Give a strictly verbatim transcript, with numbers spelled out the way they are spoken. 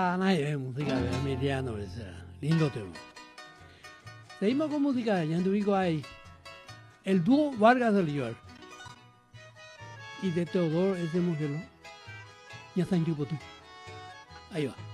Nadie ve música de Emiliano, esa. Lindo tema. Seguimos con música, ya en ahí. El dúo Vargas de Olivar y de Teodoro ese Mugelo. Ya está en Chupotú. Ahí va.